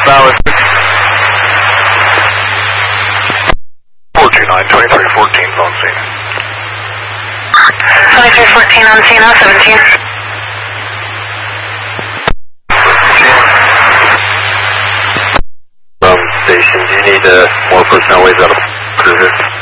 valid. 429, 2314 on scene. 2314 on scene, 17. Station, do you need more personnel ways out of cruiser?